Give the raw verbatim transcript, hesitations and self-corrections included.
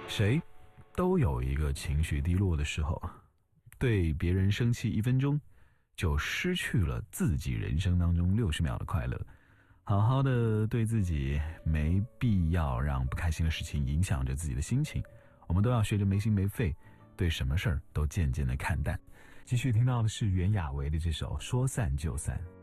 谁都有一个情绪低落的时候，对别人生气一分钟，就失去了自己人生当中六十秒的快乐。好好的对自己，没必要让不开心的事情影响着自己的心情。我们都要学着没心没肺，对什么事儿都渐渐的看淡。继续听到的是袁娅维的这首《说散就散》。